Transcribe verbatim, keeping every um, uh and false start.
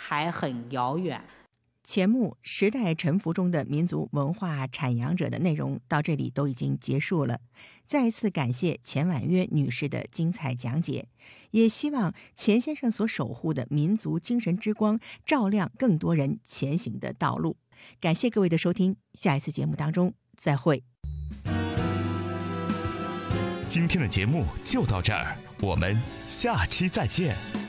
还很遥远。 钱穆时代沉浮中的民族文化阐扬者的内容到这里都已经结束了。再一次感谢钱婉约女士的精彩讲解，也希望钱先生所守护的民族精神之光照亮更多人前行的道路。感谢各位的收听，下一次节目当中再会。 今天的节目就到这儿，我们下期再见。